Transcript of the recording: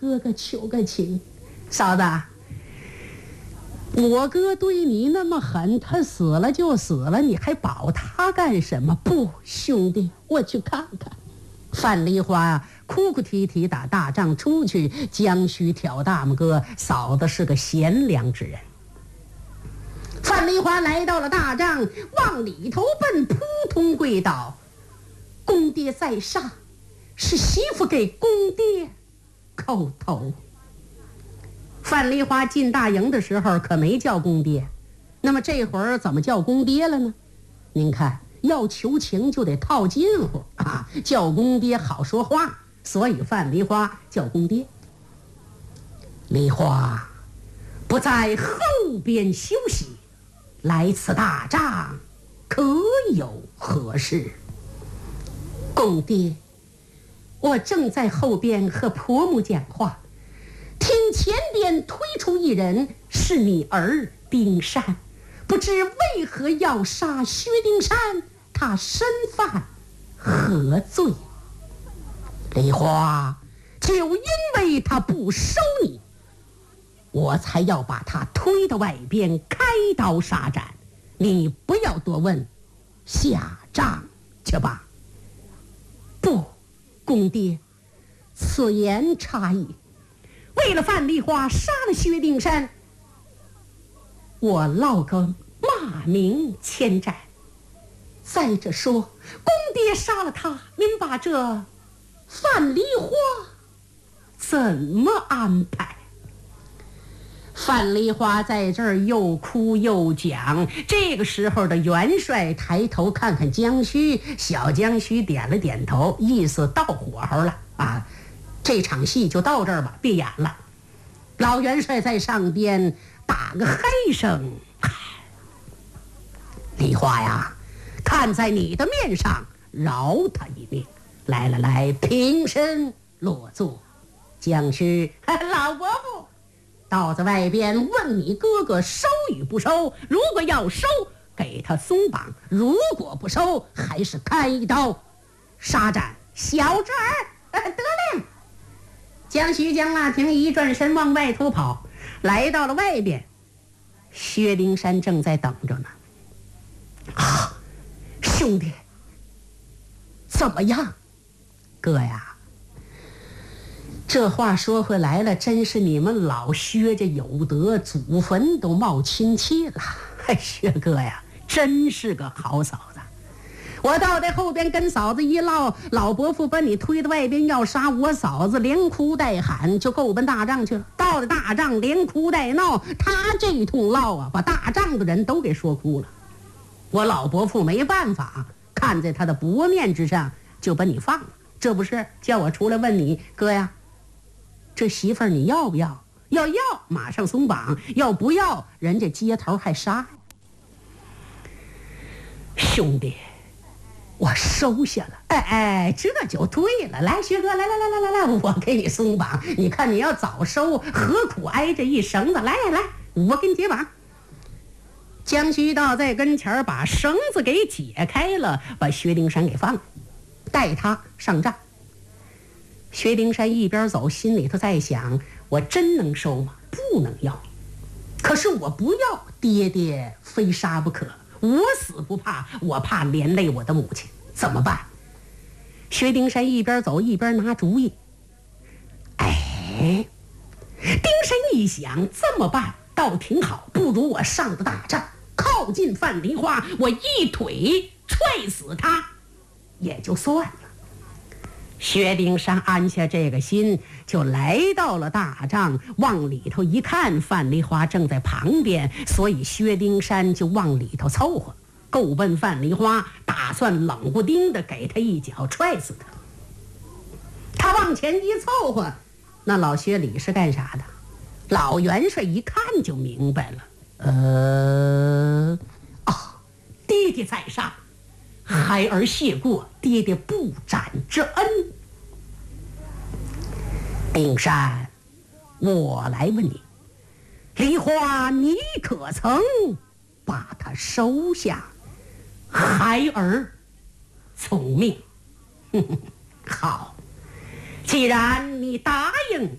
哥哥求个情。嫂子，我哥对你那么狠，他死了就死了，你还保他干什么？不，兄弟，我去看看。范梨花哭哭啼啼打大帐出去，将须挑大拇哥，嫂子是个贤良之人。范梨花来到了大帐，往里头奔，扑通跪倒：公爹在上，是媳妇给公爹叩头。范梨花进大营的时候可没叫公爹，那么这会儿怎么叫公爹了呢？您看，要求情就得套近乎啊，叫公爹好说话，所以范梨花叫公爹。梨花不在后边休息，来此大帐可有何事？公爹，我正在后边和婆母讲话，听前边推出一人，是你儿丁山，不知为何要杀薛丁山，他身犯何罪？梨花，就因为他不收你，我才要把他推到外边开刀杀斩。你不要多问，下帐去吧。不，公爹，此言差矣。为了范梨花杀了薛丁山，我落个骂名千载。再者说，公爹杀了他，您把这范梨花怎么安排？范梨花在这儿又哭又讲。这个时候的元帅抬头看看江须，小江须点了点头，意思到火候了啊，这场戏就到这儿吧，别演了。老元帅在上边打个嘿声：梨花呀，看在你的面上，饶他一命。来来来，平身落座。江须，老伯父，到在外边问你哥哥收与不收，如果要收，给他松绑；如果不收，还是开刀杀斩。小侄儿，得令。江须江腊亭一转身往外头跑，来到了外边，薛丁山正在等着呢。啊，兄弟，怎么样？哥呀，这话说回来了，真是你们老薛家有德，祖坟都冒亲戚了。薛哥呀，真是个好嫂子。我到在后边跟嫂子一唠，老伯父把你推到外边要杀我嫂子，连哭带喊就够奔大帐去了。到了大帐连哭带闹，他这一通唠啊，把大帐的人都给说哭了。我老伯父没办法，看在他的薄面之上，就把你放了。这不是叫我出来问你，哥呀，这媳妇儿你要不要？要马上松绑，要不要人家街头还杀。兄弟，我收下了。哎，这就对了。来，薛哥，来，我给你松绑。你看你要早收，何苦挨着一绳子？来，我给你解绑。江须道在跟前把绳子给解开了，把薛丁山给放了，带他上帐。薛丁山一边走，心里头在想：我真能收吗？不能要。可是我不要，爹爹非杀不可。我死不怕，我怕连累我的母亲，怎么办？薛丁山一边走一边拿主意。哎，丁山一想，这么办倒挺好，不如我上的大帐，靠近范梨花，我一腿踹死他也就算了。薛丁山安下这个心，就来到了大帐，往里头一看，范梨花正在旁边，所以薛丁山就往里头凑合，够奔范梨花，打算冷不丁的给他一脚踹死他。他往前一凑合，那老薛礼是干啥的？老元帅一看就明白了，爹爹在上，孩儿谢过，爹爹不斩之恩。丁山，我来问你，梨花你可曾把他收下？孩儿从命。好，既然你答应，